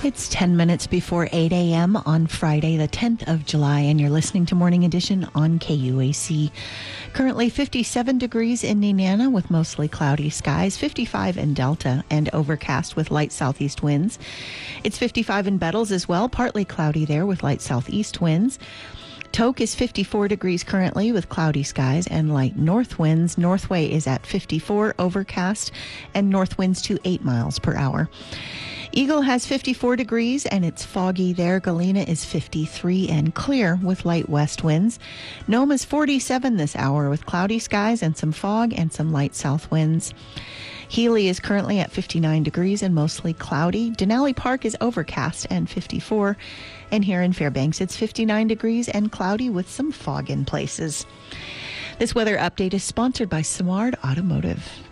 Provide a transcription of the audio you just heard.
It's 10 minutes before 8 a.m. on Friday, the 10th of July, and you're listening to Morning Edition on KUAC. Currently 57 degrees in Nenana with mostly cloudy skies, 55 in Delta and overcast with light southeast winds. It's 55 in Bettles as well, partly cloudy there with light southeast winds. Tok is 54 degrees currently with cloudy skies and light north winds. Northway is at 54, overcast, and north winds to 8 miles per hour. Eagle has 54 degrees and it's foggy there. Galena is 53 and clear with light west winds. Nome is 47 this hour with cloudy skies and some fog and some light south winds. Healy is currently at 59 degrees and mostly cloudy. Denali Park is overcast and 54. And here in Fairbanks, it's 59 degrees and cloudy with some fog in places. This weather update is sponsored by Simard Automotive.